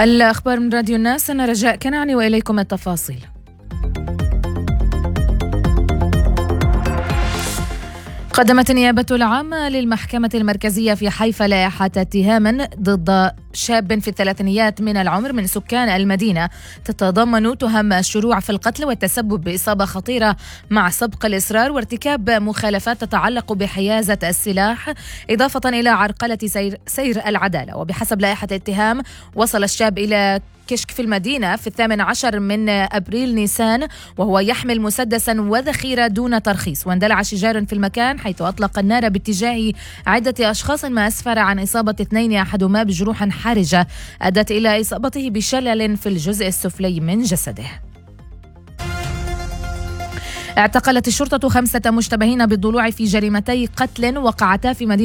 الأخبار من راديو الناس، أنا رجاء كنعاني وإليكم التفاصيل. قدمت النيابة العامة للمحكمة المركزية في حيفا لائحة اتهام ضد شاب في الثلاثينيات من العمر من سكان المدينة تتضمن تهم الشروع في القتل والتسبب بإصابة خطيرة مع سبق الإصرار وارتكاب مخالفات تتعلق بحيازة السلاح، إضافة إلى عرقلة سير العدالة. وبحسب لائحة الاتهام وصل الشاب إلى كشك في المدينة في 18 من أبريل نيسان وهو يحمل مسدسا وذخيرة دون ترخيص، واندلع شجار في المكان حيث أطلق النار باتجاه عدة أشخاص ما أسفر عن إصابة 2 أحدهما بجروح حرجة أدت إلى إصابته بشلل في الجزء السفلي من جسده. اعتقلت الشرطة 5 مشتبهين بالضلوع في جريمتي قتل وقعتا في مدينة